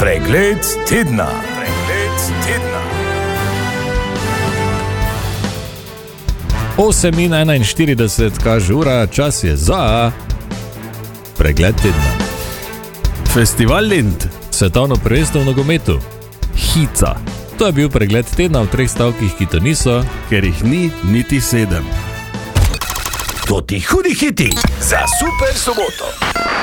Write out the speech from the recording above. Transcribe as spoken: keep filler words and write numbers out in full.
Pregled tedna. Pregled tedna. osem in enainštirideset kaže ura, čas je za pregled tedna. Festival Lent. Svetovno prvenstvo v nogometu. Hica. To je bil pregled tedna v treh stavkih, ki to niso, Ker jih ni niti sedem. To ti hudi hiti za super soboto.